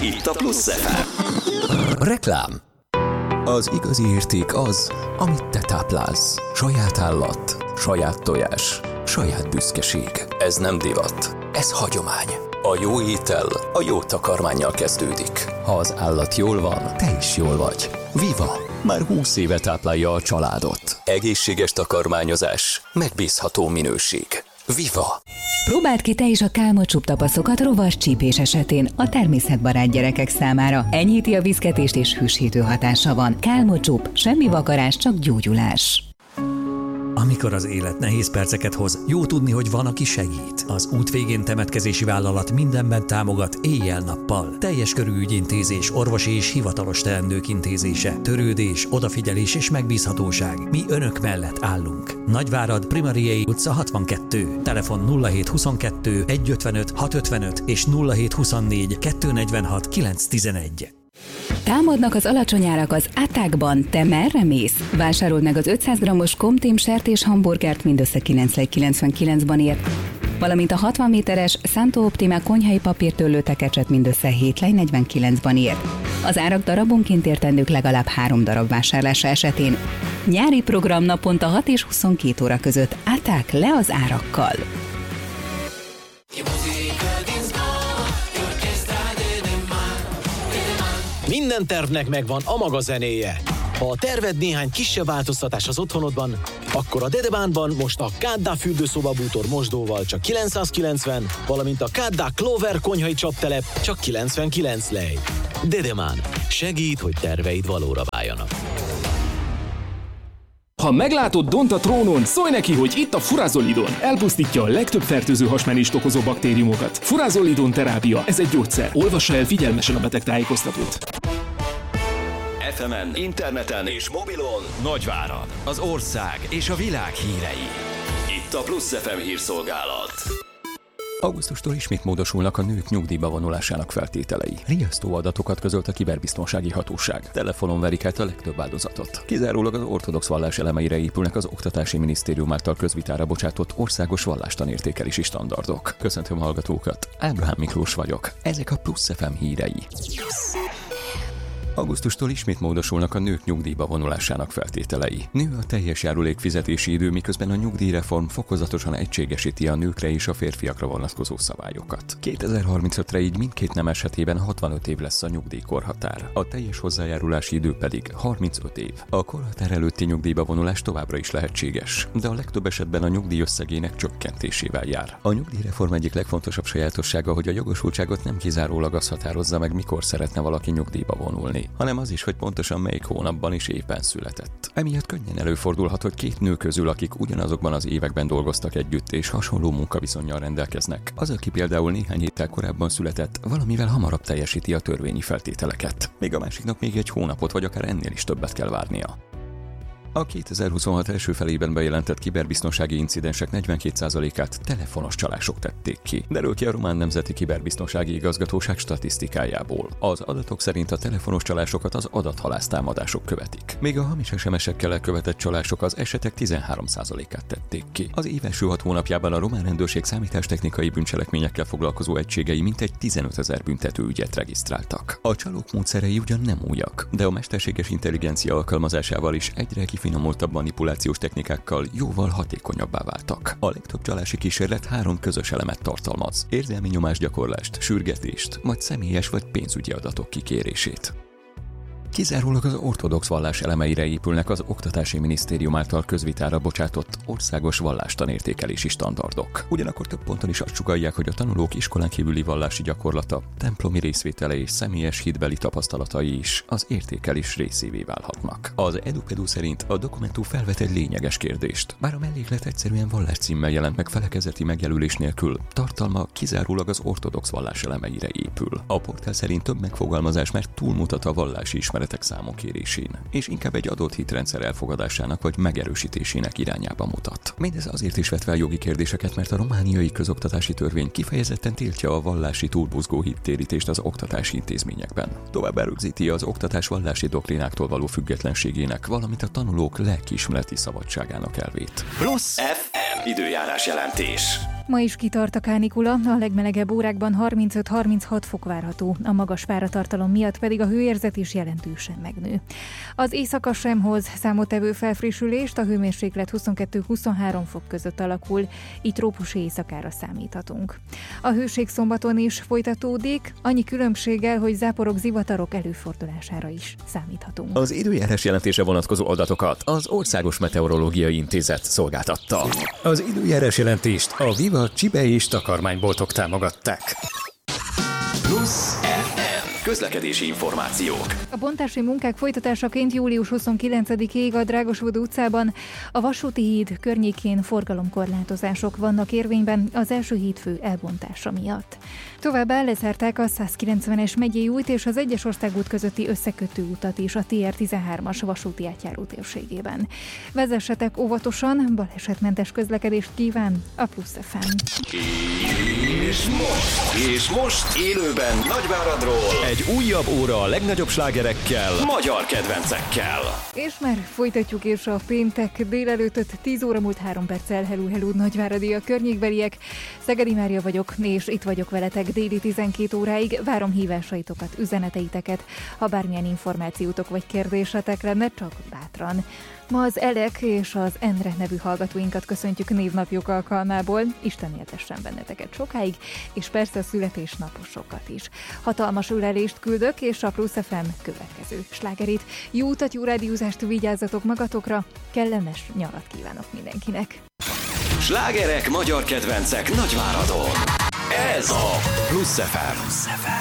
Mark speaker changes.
Speaker 1: Itt a Plusz FM.
Speaker 2: Reklám. Az igazi érték az, amit te táplálsz. Saját állat, saját tojás, saját büszkeség. Ez nem divat, ez hagyomány. A jó étel a jó takarmánnyal kezdődik. Ha az állat jól van, te is jól vagy. Viva! Már 20 éve táplálja a családot. Egészséges takarmányozás, megbízható minőség. Viva!
Speaker 3: Próbáld ki te is a Kálmocsup tapaszokat rovas csípés esetén a természetbarát gyerekek számára. Enyhíti a viszketést és hűsítő hatása van. Kálmocsup, semmi vakarás, csak gyógyulás.
Speaker 4: Amikor az élet nehéz perceket hoz, jó tudni, hogy van, aki segít. Az út végén temetkezési vállalat mindenben támogat éjjel-nappal. Teljes körű ügyintézés, orvosi és hivatalos teendők intézése, törődés, odafigyelés és megbízhatóság. Mi önök mellett állunk. Nagyvárad, Primariei utca 62. Telefon 0722 155 655 és 0724 246 911.
Speaker 3: Támadnak az alacsony árak az Attackban. Te merre mész? Vásárold meg az 500 g-os Comtém sertés hamburgert mindössze 9,99-ban ért, valamint a 60 méteres Santo Optima konyhai papírtörlő tekecset mindössze 7,49-ban ért. Az árak darabonként értendők legalább 3 darab vásárlása esetén. Nyári program naponta 6 és 22 óra között. Attack, le az árakkal!
Speaker 5: Minden tervnek megvan a maga zenéje. Ha a terved néhány kisebb változtatás az otthonodban, akkor a Dedebánban most a Kádda fürdőszobabútor mosdóval csak 990, valamint a Kádda Clover konyhai csaptelep csak 99 lej. Dedemán. Segít, hogy terveid valóra váljanak.
Speaker 6: Ha meglátod Dont a trónon, szólj neki, hogy itt a Furazolidon. Elpusztítja a legtöbb fertőző hasmenést okozó baktériumokat. Furazolidon terápia, ez egy gyógyszer. Olvassa el figyelmesen a betegtájékoztatót.
Speaker 1: FM-en, interneten és mobilon Nagyvárad, az ország és a világ hírei. Itt a Plusz FM hírszolgálat.
Speaker 2: Augusztustól ismét módosulnak a nők nyugdíjba vonulásának feltételei. Riasztó adatokat közölt a kiberbiztonsági hatóság. Telefonon verik át a legtöbb áldozatot. Kizárólag az ortodox vallás elemeire épülnek az Oktatási Minisztérium által közvitára bocsátott országos vallástanértékelési standardok. Köszöntöm hallgatókat, Ábrahám Miklós vagyok. Ezek a Plusz FM hírei. Augusztustól ismét módosulnak a nők nyugdíjba vonulásának feltételei. Nő a teljes járulékfizetési idő, miközben a nyugdíjreform fokozatosan egységesíti a nőkre és a férfiakra vonatkozó szabályokat. 2035-re így mindkét nem esetében 65 év lesz a nyugdíjkorhatár. A teljes hozzájárulási idő pedig 35 év. A korhatár előtti nyugdíjba vonulás továbbra is lehetséges, de a legtöbb esetben a nyugdíj összegének csökkentésével jár. A nyugdíjreform egyik legfontosabb sajátossága, hogy a jogosultságot nem kizárólag az határozza meg, mikor szeretne valaki nyugdíjba vonulni, hanem az is, hogy pontosan melyik hónapban és évben született. Emiatt könnyen előfordulhat, hogy két nő közül, akik ugyanazokban az években dolgoztak együtt és hasonló munkaviszonnyal rendelkeznek, az, aki például néhány héttel korábban született, valamivel hamarabb teljesíti a törvényi feltételeket. Még a másiknak még egy hónapot vagy akár ennél is többet kell várnia. A 2026 első felében bejelentett kiberbiztonsági incidensek 42%-át telefonos csalások tették ki. Derül ki a Román Nemzeti Kiberbiztonsági Igazgatóság statisztikájából. Az adatok szerint a telefonos csalásokat az adathalásztámadások követik. Még a hamis SMS-ekkel elkövetett csalások az esetek 13%-át tették ki. Az év első 6 hónapjában a román rendőrség számítástechnikai bűncselekményekkel foglalkozó egységei mintegy 15 000 büntetőügyet regisztráltak. A csalók módszerei ugyan nem újak, de a mesterséges intelligencia alkalmazásával is egyre finomultabb manipulációs technikákkal jóval hatékonyabbá váltak. A legtöbb csalási kísérlet 3 közös elemet tartalmaz: érzelmi nyomásgyakorlást, sürgetést, vagy személyes vagy pénzügyi adatok kikérését. Kizárólag az ortodox vallás elemeire épülnek az Oktatási Minisztérium által közvitára bocsátott országos vallástanértékelési standardok. Ugyanakkor több ponton is azt sugallják, hogy a tanulók iskolán kívüli vallási gyakorlata, templomi részvétele és személyes hitbeli tapasztalatai is az értékelés részévé válhatnak. Az EduPedu szerint a dokumentum felvet egy lényeges kérdést. Bár a melléklet egyszerűen valláscímmel jelent meg felekezeti megjelölés nélkül, tartalma kizárólag az ortodox vallás elemeire épül. A portál szerint több megfogalmazás már túlmutat a vallási ismeretek számokérésén, és inkább egy adott hitrendszer elfogadásának vagy megerősítésének irányába mutat. Mindez azért is vet fel jogi kérdéseket, mert a romániai közoktatási törvény kifejezetten tiltja a vallási túlbuzgó hittérítést az oktatási intézményekben. Továbbá rögzíti az oktatás vallási doktrináktól való függetlenségének, valamint a tanulók lelkiismereti szabadságának elvét.
Speaker 1: Plusz FM időjárás jelentés.
Speaker 7: Ma is kitart a kánikula, a legmelegebb órákban 35-36 fok várható, a magas páratartalom miatt pedig a hőérzet is jelentősen megnő. Az éjszaka sem hoz számottevő felfrissülést, a hőmérséklet 22-23 fok között alakul, így trópusi éjszakára számíthatunk. A hőség szombaton is folytatódik, annyi különbséggel, hogy záporok, zivatarok előfordulására is számíthatunk.
Speaker 2: Az időjárás jelentése vonatkozó adatokat az Országos Meteorológiai Intézet szolgáltatta. Az időjárás jelentést a Viva Csibe és takarmányboltok támogatták.
Speaker 1: Plusz FM. Közlekedési információk.
Speaker 7: A bontási munkák folytatásaként július 29-ig a Drágosvödő utcában a Vasúti híd környékén forgalomkorlátozások vannak érvényben az első hídfő elbontása miatt. Továbbá lezárták a 190-es megyei út és az egyes országút közötti összekötő utat is a TR-13-as vasúti átjáró térségében. Vezessetek óvatosan, balesetmentes közlekedést kíván a Plusz FM.
Speaker 1: És most élőben Nagyváradról egy újabb óra a legnagyobb slágerekkel, magyar kedvencekkel.
Speaker 7: És már folytatjuk is a péntek délelőttöt, 10 óra múlt 3 perccel. Hello, Nagyváradi a környékbeliek. Szegedi Mária vagyok, és itt vagyok veletek déli 12 óráig. Várom hívásaitokat, üzeneteiteket. Ha bármilyen információtok vagy kérdésetek lenne, csak bátran. Ma az Elek és az Endre nevű hallgatóinkat köszöntjük névnapjuk alkalmából. Isten éltessen benneteket sokáig, és persze a születésnaposokat is. Hatalmas ölelést küldök, és a Plusz FM következő slágerét. Jó utat, jó rádiózást, vigyázzatok magatokra, kellemes nyarat kívánok mindenkinek.
Speaker 1: Slágerek, magyar kedvencek Nagyváradon. Ez a Plusz FM.